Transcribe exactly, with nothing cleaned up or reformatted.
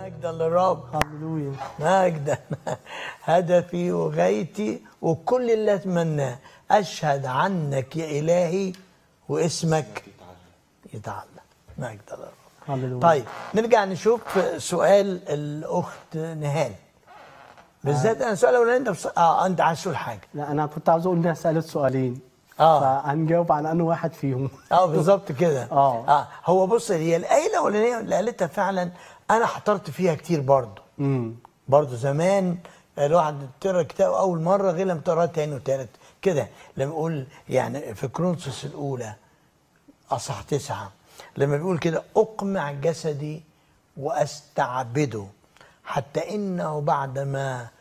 مجدا للرب. هللويا. مجدا. هدفي وغايتي وكل اللي اتمناه اشهد عنك يا الهي واسمك يتعلم. مجدا للرب. هللويا. طيب نرجع نشوف سؤال الاخت نهال بالذات. انا سؤال الاولاني انت بص... اه انت عايز تقول حاجه. لا انا كنت عاوز اقول انها سالت سؤالين اه فهنجاوب على انه واحد فيهم. اه بالظبط كده. اه اه هو بص، هي الايه الاولانيه اللي قالتها فعلا انا حضرت فيها كتير برضه. امم برضه زمان الواحد تقرا كتاب اول مره غير لما تقراه تاني وتالت كده. لما يقول يعني في كرونسوس الاولى اصح تسعه لما بيقول كده اقمع جسدي واستعبده حتى انه بعدما